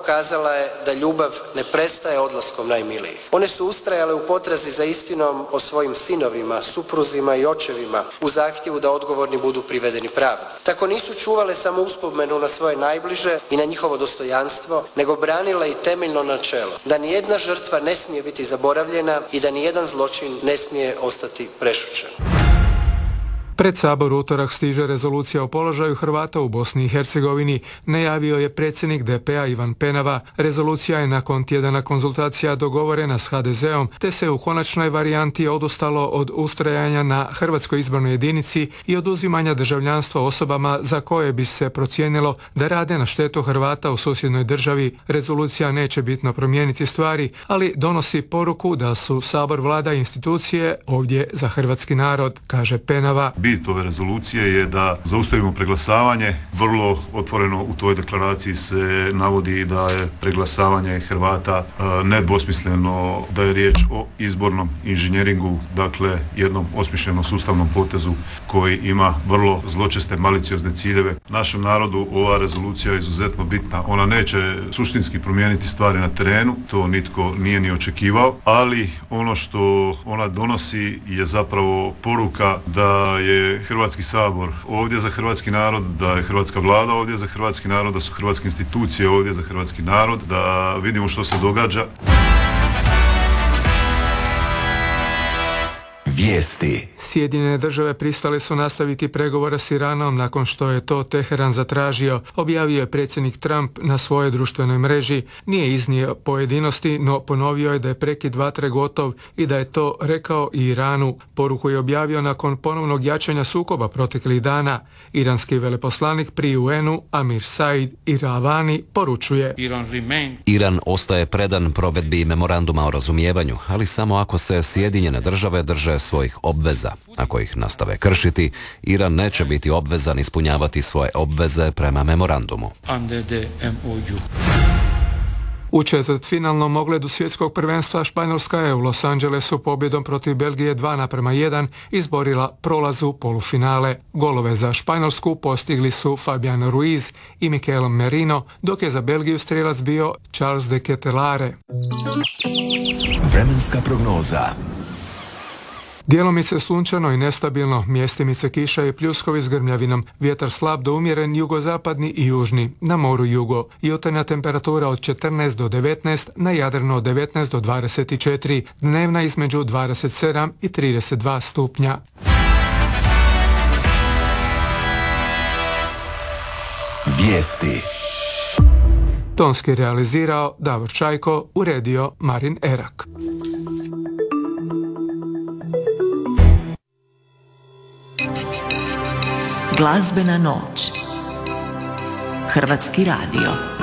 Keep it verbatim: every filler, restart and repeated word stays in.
pokazala je da ljubav ne prestaje odlaskom najmilijih. One su ustrajale u potrazi za istinom o svojim sinovima, supruzima i očevima u zahtjevu da odgovorni budu privedeni pravdi. Tako nisu čuvale samo uspomenu na svoje najbliže i na njihovo dostojanstvo, nego branile i temeljno načelo da nijedna žrtva ne smije biti zaboravljena i da nijedan zločin ne smije ostati prešućen. Pred Sabor u utorak stiže rezolucija o položaju Hrvata u Bosni i Hercegovini, najavio je predsjednik D P A Ivan Penava. Rezolucija je nakon tjedana konzultacija dogovorena s H D Z-om, te se u konačnoj varijanti odustalo od ustrajanja na hrvatskoj izbornoj jedinici i oduzimanja državljanstva osobama za koje bi se procijenilo da rade na štetu Hrvata u susjednoj državi. Rezolucija neće bitno promijeniti stvari, ali donosi poruku da su Sabor, vlada i institucije ovdje za hrvatski narod, kaže Penava. Bit ove rezolucije je da zaustavimo preglasavanje. Vrlo otvoreno u toj deklaraciji se navodi da je preglasavanje Hrvata nedvosmisleno, da je riječ o izbornom inženjeringu, dakle jednom osmišljenom sustavnom potezu koji ima vrlo zločeste, maliciozne ciljeve. Našem narodu ova rezolucija je izuzetno bitna. Ona neće suštinski promijeniti stvari na terenu, to nitko nije ni očekivao, ali ono što ona donosi je zapravo poruka da je Hrvatski sabor ovdje za hrvatski narod, da je hrvatska vlada ovdje za hrvatski narod, da su hrvatske institucije ovdje za hrvatski narod, da vidimo što se događa. Vijesti. Sjedinjene države pristale su nastaviti pregovore s Iranom nakon što je to Teheran zatražio, objavio je predsjednik Trump na svojoj društvenoj mreži. Nije iznio pojedinosti, no ponovio je da je prekid vatre gotov i da je to rekao i Iranu. Poruku je objavio nakon ponovnog jačanja sukoba proteklih dana. Iranski veleposlanik pri U N-u Amir Said Iravani poručuje: Iran ostaje predan provedbi memoranduma o razumijevanju, ali samo ako se Sjedinjene države drže svojih obveza. Ako ih nastave kršiti, Iran neće biti obvezan ispunjavati svoje obveze prema memorandumu. U četvrtfinalnom ogledu svjetskog prvenstva Španjolska je u Los Angelesu pobjedom protiv Belgije dva naprema jedan izborila prolaz u polufinale. Golove za Španjolsku postigli su Fabian Ruiz i Mikel Merino, dok je za Belgiju strijelac bio Charles de Ketelare. Vremenska prognoza. Djelomice sunčano i nestabilno, mjestimice kiša i pljuskovi s grmljavinom, vjetar slab do umjeren jugozapadni i južni, na moru jugo, jutarnja temperatura od četrnaest do devetnaest, na Jadranu od devetnaest do dvadeset četiri, dnevna između dvadeset sedam i trideset dva stupnja. Vijesti. Tonski realizirao Davor Čajko, uredio Marin Erak. Glazbena noć. Hrvatski radio.